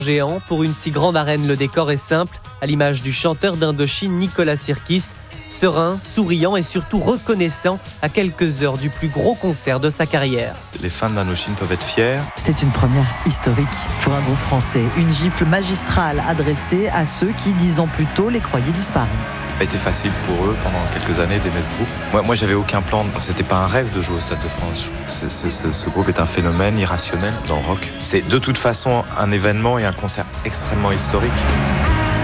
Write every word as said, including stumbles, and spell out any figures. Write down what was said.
Géant. Pour une si grande arène, le décor est simple, à l'image du chanteur d'Indochine Nicolas Sirkis, serein, souriant et surtout reconnaissant à quelques heures du plus gros concert de sa carrière. Les fans d'Indochine peuvent être fiers. C'est une première historique pour un groupe français, une gifle magistrale adressée à ceux qui, dix ans plus tôt, les croyaient disparus. Ça a été facile pour eux pendant quelques années d'aimer ce groupe. Moi, moi j'avais aucun plan, c'était pas un rêve de jouer au Stade de France. Ce, ce, ce, ce groupe est un phénomène irrationnel dans le rock. C'est de toute façon un événement et un concert extrêmement historique.